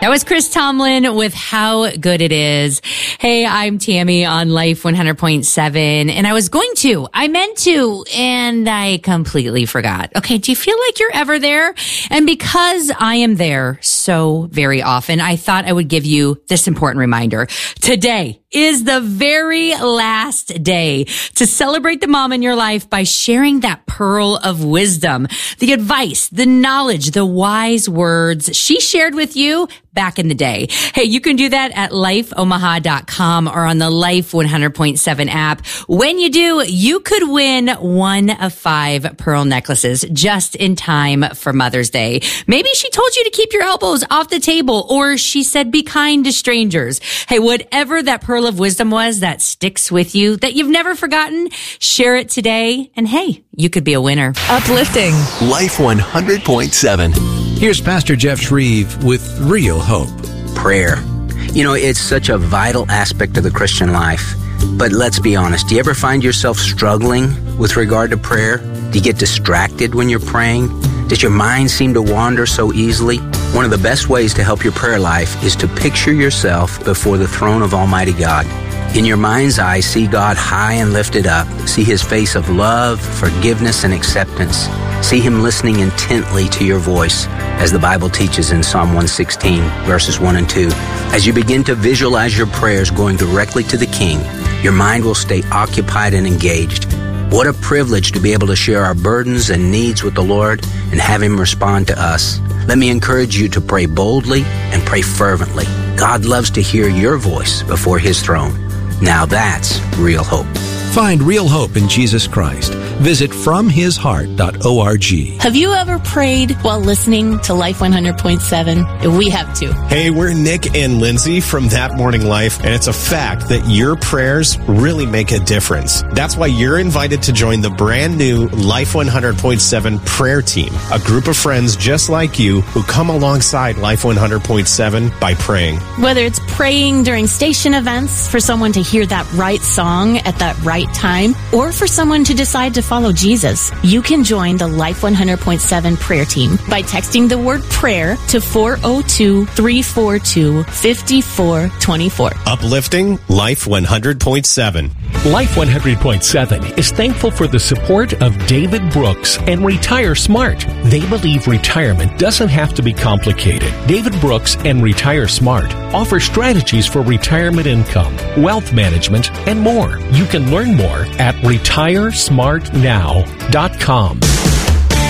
That was Chris Tomlin with How Good It Is. Hey, I'm Tammy on Life 100.7, and I meant to, and I completely forgot. Okay, do you feel like you're ever there? And because I am there so very often, I thought I would give you this important reminder. Today is the very last day to celebrate the mom in your life by sharing that pearl of wisdom, the advice, the knowledge, the wise words she shared with you back in the day. Hey, you can do that at lifeomaha.com or on the Life 100.7 app. When you do, you could win one of 5 pearl necklaces just in time for Mother's Day. Maybe she told you to keep your elbows off the table, or she said be kind to strangers. Hey, whatever that pearl of wisdom was that sticks with you, that you've never forgotten, share it today. And hey, you could be a winner. Uplifting. Life 100.7. Here's Pastor Jeff Shreve with Real Hope. Prayer. You know, it's such a vital aspect of the Christian life. But let's be honest, do you ever find yourself struggling with regard to prayer? Do you get distracted when you're praying? Does your mind seem to wander so easily? One of the best ways to help your prayer life is to picture yourself before the throne of Almighty God. In your mind's eye, see God high and lifted up. See His face of love, forgiveness, and acceptance. See Him listening intently to your voice, as the Bible teaches in Psalm 116, verses 1 and 2. As you begin to visualize your prayers going directly to the King, your mind will stay occupied and engaged. What a privilege to be able to share our burdens and needs with the Lord and have Him respond to us. Let me encourage you to pray boldly and pray fervently. God loves to hear your voice before His throne. Now that's real hope. Find real hope in Jesus Christ. Visit FromHisHeart.org. Have you ever prayed while listening to Life 100.7? We have too. Hey, we're Nick and Lindsay from That Morning Life, and it's a fact that your prayers really make a difference. That's why you're invited to join the brand new Life 100.7 prayer team, a group of friends just like you who come alongside Life 100.7 by praying. Whether it's praying during station events for someone to hear that right song at that right time, or for someone to decide to follow Jesus, you can join the Life 100.7 prayer team by texting the word prayer to 402-342-5424. Uplifting Life 100.7. Life 100.7 is thankful for the support of David Brooks and Retire Smart. They believe retirement doesn't have to be complicated. David Brooks and Retire Smart offer strategies for retirement income, wealth management, and more. You can learn more at retiresmartnow.com.